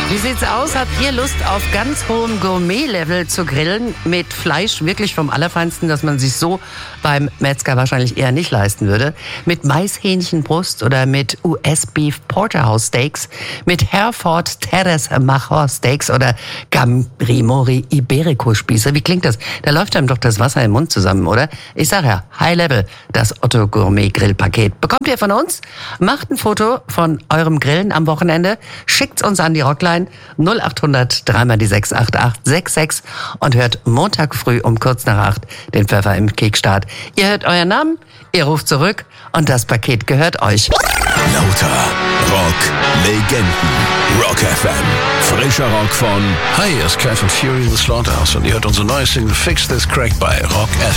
Wie sieht's aus? Habt ihr Lust auf ganz hohem Gourmet-Level zu grillen mit Fleisch wirklich vom Allerfeinsten, dass man sich so beim Metzger wahrscheinlich eher nicht leisten würde? Mit Maishähnchenbrust oder mit US-Beef Porterhouse Steaks, mit Hereford Terrace Major Steaks oder Gambrimori Iberico Spieße? Wie klingt das? Da läuft einem doch das Wasser im Mund zusammen, oder? Ich sag ja, High Level, das Otto Gourmet Grillpaket. Bekommt ihr von uns? Macht ein Foto von eurem Grillen am Wochenende, schickt's uns an die Rockline 0800 3 mal die 68866 und hört Montag früh um kurz nach 8 den Pfeffer im Kickstart. Ihr hört euren Namen, ihr ruft zurück und das Paket gehört euch. Lauter Rock Legenden. Rock FM. Frischer Rock von Hi, hier ist Kai von Fury in the Slaughterhouse und ihr hört unsere neue Single Fix This Crack bei Rock FM.